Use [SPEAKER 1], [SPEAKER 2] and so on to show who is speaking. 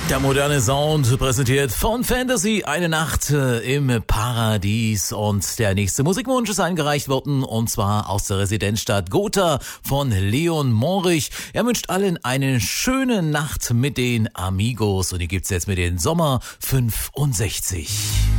[SPEAKER 1] Der moderne Sound präsentiert von Fantasy eine Nacht im Paradies und der nächste Musikwunsch ist eingereicht worden und zwar aus der Residenzstadt Gotha von Leon Morich. Er wünscht allen eine schöne Nacht mit den Amigos und die gibt's jetzt mit den Sommer 65.